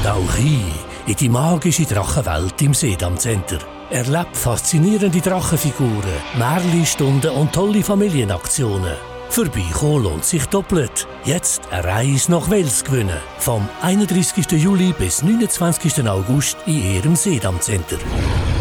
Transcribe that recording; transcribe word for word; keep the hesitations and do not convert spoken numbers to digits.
Tauch ein in die magische Drachenwelt im Sedam Center. Erlebt faszinierende Drachenfiguren, Märli-Stunden und tolle Familienaktionen. Vorbeikommen lohnt sich doppelt. Jetzt eine Reise nach Wels gewinnen. Vom einunddreißigsten Juli bis neunundzwanzigsten August in Ihrem Sedam Center.